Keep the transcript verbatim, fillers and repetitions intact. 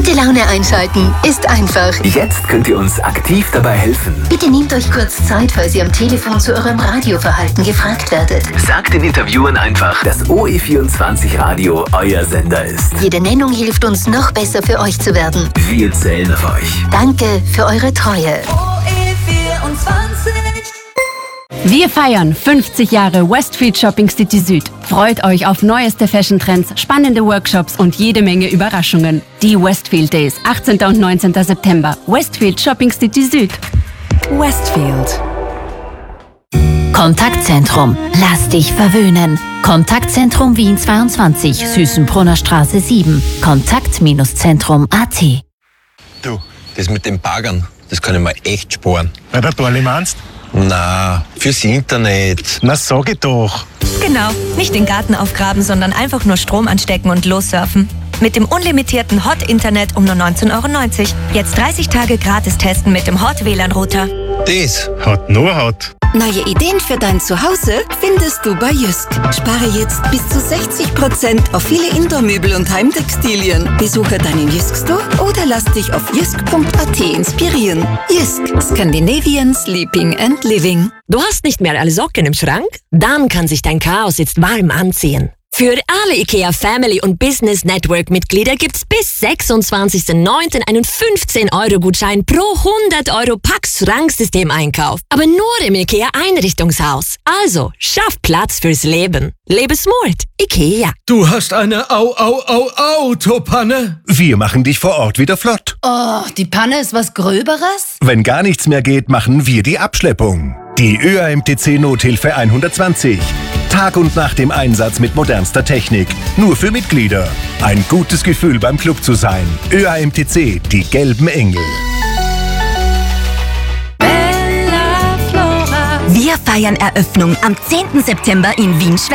Gute Laune einschalten ist einfach. Jetzt könnt ihr uns aktiv dabei helfen. Bitte nehmt euch kurz Zeit, falls ihr am Telefon zu eurem Radioverhalten gefragt werdet. Sagt den Interviewern einfach, dass O E vierundzwanzig Radio euer Sender ist. Jede Nennung hilft uns, noch besser für euch zu werden. Wir zählen auf euch. Danke für eure Treue. O E vierundzwanzig. Wir feiern fünfzig Jahre Westfield Shopping City Süd. Freut euch auf neueste Fashion-Trends, spannende Workshops und jede Menge Überraschungen. Die Westfield Days, achtzehnten und neunzehnten September. Westfield Shopping City Süd. Westfield. Kontaktzentrum. Lass dich verwöhnen. Kontaktzentrum Wien zweiundzwanzig, Süßenbrunner Straße sieben. Kontakt-Zentrum Punkt a t. Du, das mit den Baggern, das kann ich mir echt sparen. Weil der Dorli meinst? Na, fürs Internet. Na, sag ich doch. Genau, nicht den Garten aufgraben, sondern einfach nur Strom anstecken und lossurfen. Mit dem unlimitierten Hot-Internet um nur neunzehn Euro neunzig. Jetzt dreißig Tage gratis testen mit dem Hot-W L A N-Router. Das Hat nur Hat. Neue Ideen für dein Zuhause findest du bei Jysk. Spare jetzt bis zu sechzig Prozent auf viele Indoor-Möbel und Heimtextilien. Besuche deinen Jysk Store oder lass dich auf jysk punkt a t inspirieren. Jysk, Scandinavian Sleeping and Living. Du hast nicht mehr alle Socken im Schrank? Dann kann sich dein Chaos jetzt warm anziehen. Für alle IKEA Family und Business Network Mitglieder gibt's bis sechsundzwanzigsten neunten einen fünfzehn Euro Gutschein pro hundert Euro Pax Schranksystem-Einkauf. Aber nur im IKEA Einrichtungshaus. Also, schaff Platz fürs Leben. Lebe smart. IKEA. Du hast eine Au-Au-Au-Autopanne? Wir machen dich vor Ort wieder flott. Oh, die Panne ist was Gröberes? Wenn gar nichts mehr geht, machen wir die Abschleppung. Die Ö A M T C Nothilfe hundertzwanzig. Tag und Nacht im Einsatz mit modernster Technik. Nur für Mitglieder. Ein gutes Gefühl beim Club zu sein. Ö A M T C, die gelben Engel. Bella Flora. Wir feiern Eröffnung am zehnten September in Wien.